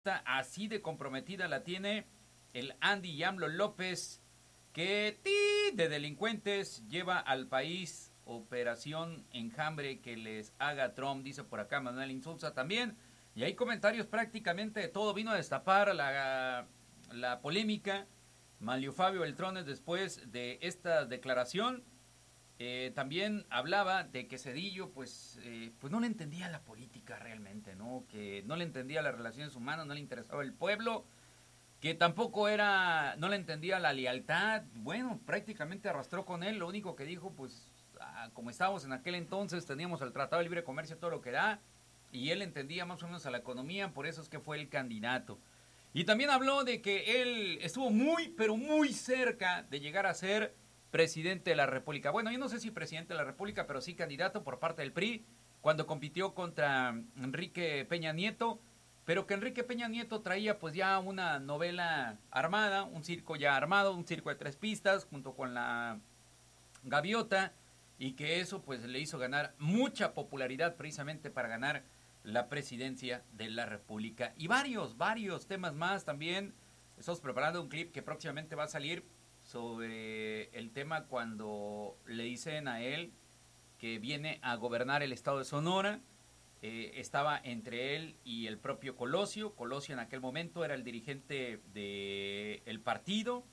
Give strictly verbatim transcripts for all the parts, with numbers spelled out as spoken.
Así de comprometida la tiene el Andy Yamlo López, que ¡tí! de delincuentes lleva al país operación enjambre que les haga Trump, dice por acá Manuel Insulza también. Y hay comentarios prácticamente de todo. Vino a destapar la, la polémica Manlio Fabio Beltrones después de esta declaración. Eh, también hablaba de que Zedillo pues, eh, pues no le entendía la política realmente, ¿no? Que no le entendía las relaciones humanas, no le interesaba el pueblo, que tampoco era, no le entendía la lealtad. Bueno, prácticamente arrastró con él. Lo único que dijo, pues, ah, como estábamos en aquel entonces, teníamos el Tratado de Libre Comercio, todo lo que da, y él entendía más o menos a la economía, por eso es que fue el candidato. Y también habló de que él estuvo muy, pero muy cerca de llegar a ser presidente de la República. Bueno, yo no sé si presidente de la República, pero sí candidato por parte del P R I, cuando compitió contra Enrique Peña Nieto, pero que Enrique Peña Nieto traía pues ya una novela armada, un circo ya armado, un circo de tres pistas, junto con la Gaviota, y que eso pues le hizo ganar mucha popularidad precisamente para ganar la presidencia de la República. Y varios, varios temas más también. Estamos preparando un clip que próximamente va a salir sobre el tema cuando le dicen a él que viene a gobernar el estado de Sonora. Eh, estaba entre él y el propio Colosio. Colosio en aquel momento era el dirigente del partido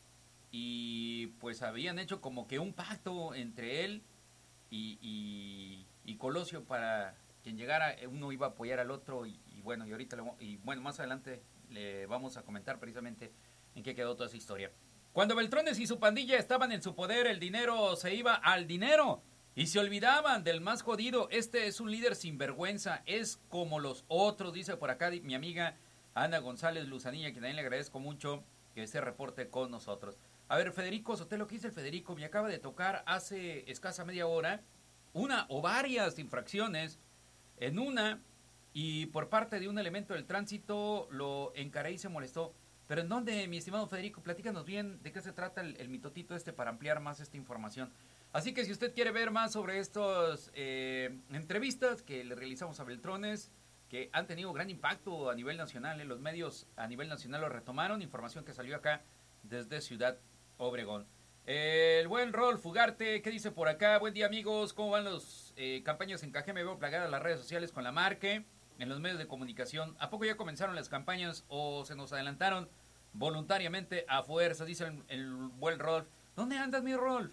y pues habían hecho como que un pacto entre él y, y, y Colosio para quien llegara, uno iba a apoyar al otro y, y bueno, y ahorita le, y bueno, más adelante le vamos a comentar precisamente en qué quedó toda esa historia. Cuando Beltrones y su pandilla estaban en su poder, el dinero se iba al dinero y se olvidaban del más jodido. Este es un líder sinvergüenza, es como los otros, dice por acá mi amiga Ana González Luzanilla, que también le agradezco mucho que se reporte con nosotros. A ver, Federico Sotelo, ¿qué dice el Federico? Me acaba de tocar hace escasa media hora una o varias infracciones. En una, y por parte de un elemento del tránsito, lo encaré y se molestó. ¿Pero en dónde, mi estimado Federico? Platícanos bien de qué se trata el, el mitotito este para ampliar más esta información. Así que si usted quiere ver más sobre estas eh, entrevistas que le realizamos a Beltrones, que han tenido gran impacto a nivel nacional, en los medios a nivel nacional lo retomaron, información que salió acá desde Ciudad Obregón. Eh, el buen Rolf Ugarte, ¿qué dice por acá? Buen día, amigos, ¿cómo van las eh, campañas en Cajeme? Veo plagadas las redes sociales con la marque, en los medios de comunicación. ¿A poco ya comenzaron las campañas o se nos adelantaron voluntariamente a fuerza? Dice el, el buen Rolf. ¿Dónde andas, mi Rolf?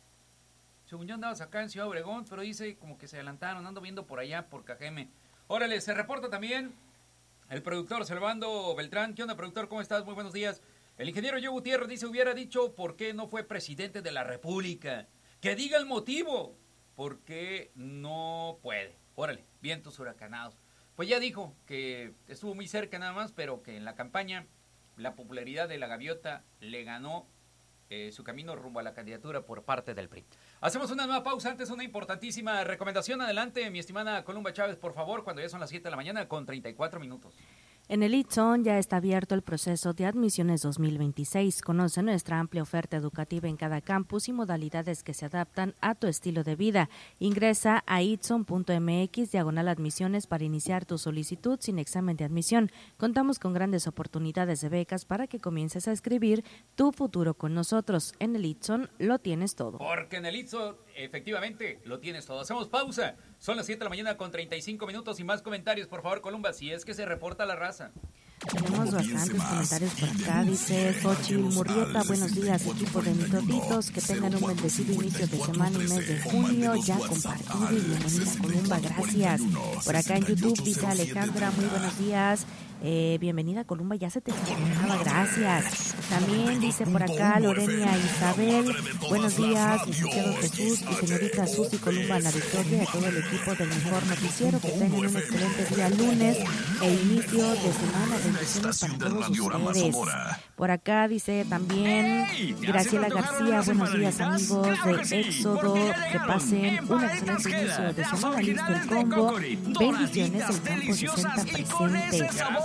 Según yo andabas acá en Ciudad Obregón, pero dice como que se adelantaron. Ando viendo por allá, por Cajeme. Órale, se reporta también el productor Servando Beltrán. ¿Qué onda, productor? ¿Cómo estás? Muy buenos días. El ingeniero Joe Gutiérrez dice, hubiera dicho por qué no fue presidente de la República. Que diga el motivo. ¿Por qué no puede? Órale, vientos huracanados. Pues ya dijo que estuvo muy cerca nada más, pero que en la campaña la popularidad de la Gaviota le ganó eh, su camino rumbo a la candidatura por parte del P R I. Hacemos una nueva pausa, antes una importantísima recomendación. Adelante, mi estimada Columba Chávez, por favor, cuando ya son las siete de la mañana con treinta y cuatro minutos. En el ITSON ya está abierto el proceso de admisiones dos mil veintiséis. Conoce nuestra amplia oferta educativa en cada campus y modalidades que se adaptan a tu estilo de vida. Ingresa a itson punto m x diagonal admisiones para iniciar tu solicitud sin examen de admisión. Contamos con grandes oportunidades de becas para que comiences a escribir tu futuro con nosotros. En el ITSON lo tienes todo. Porque en el ITSON efectivamente lo tienes todo. Hacemos pausa. Son las siete de la mañana con treinta y cinco minutos y más comentarios, por favor, Columba, si es que se reporta la raza. Tenemos bastantes comentarios por acá. Dice Xochitl Murrieta, buenos días, equipo de mitotitos, que tengan un bendecido inicio de semana y mes de junio, ya compartido, y bienvenida Columba, gracias. Por acá en YouTube dice Alejandra, muy buenos días. Eh, bienvenida Columba, ya se te extrañaba, gracias. También dice por acá Lorena Isabel, buenos días, licenciado Jesús y señorita Susi Columba La Victoria y a todo el equipo del mejor noticiero, que tengan un excelente día lunes e inicio de semana, bendiciones para todos ustedes. Por acá dice también Graciela García, buenos días amigos de Éxodo, que pasen un excelente inicio de semana, listo el combo, bendiciones, el campo sesenta presente.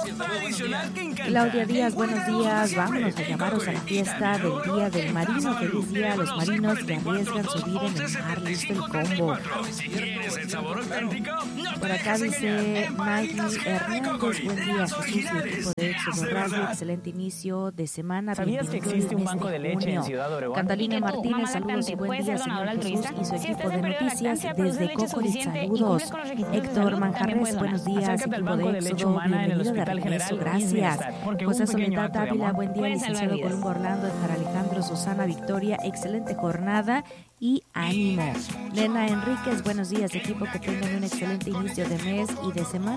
Gracias, David, buenos días. Claudia Díaz, buenos días. Vámonos a llamaros a la fiesta del Día del Marino. Feliz día a los marinos que arriesgan su vida en el mar. Listo el combo. ¿Quieres el sabor auténtico? Por acá dice Maggie Hernández, buen día Jesús y equipo de Éxodo Radio, excelente inicio de semana. ¿Sabías que existe un banco de leche en Ciudad Obregón? Catalina Martínez, saludos y buen día señor Jesús y su equipo de noticias desde Cocorit, saludos. Héctor Manjarres, buenos días equipo de Éxodo, bienvenido de regreso, gracias. José Soledad Ávila, buen día licenciado Columbo Orlando, Edgar Alejandro, Susana Victoria, excelente jornada y ánimo. Lena Enríquez, buenos días equipo, que tengan un excelente inicio de mes y de semana.